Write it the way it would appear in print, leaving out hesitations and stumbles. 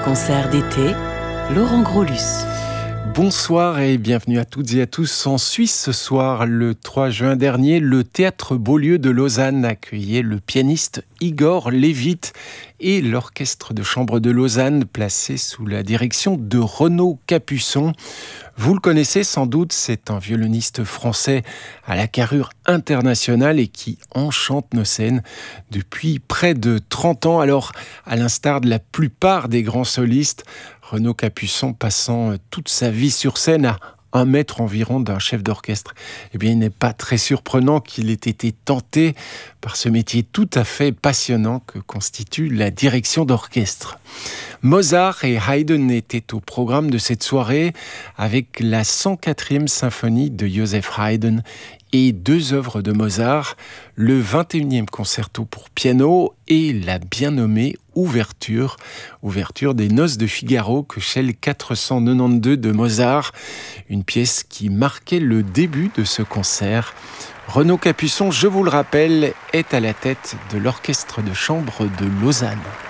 Concert d'été, Laurent Grolus. Bonsoir et bienvenue à toutes et à tous. En Suisse ce soir, le 3 juin dernier, le Théâtre Beaulieu de Lausanne accueillait le pianiste Igor Levit et l'Orchestre de chambre de Lausanne placé sous la direction de Renaud Capuçon. Vous le connaissez sans doute, c'est un violoniste français à la carrure internationale et qui enchante nos scènes depuis près de 30 ans. Alors, à l'instar de la plupart des grands solistes, Renaud Capuçon passant toute sa vie sur scène à 1 mètre environ d'un chef d'orchestre, eh bien, il n'est pas très surprenant qu'il ait été tenté par ce métier tout à fait passionnant que constitue la direction d'orchestre. Mozart et Haydn étaient au programme de cette soirée avec la 104e symphonie de Joseph Haydn et 2 œuvres de Mozart, le 21e concerto pour piano et la bien nommée ouverture des Noces de Figaro, Köchel 492 de Mozart, une pièce qui marquait le début de ce concert. Renaud Capuçon, je vous le rappelle, est à la tête de l'Orchestre de chambre de Lausanne.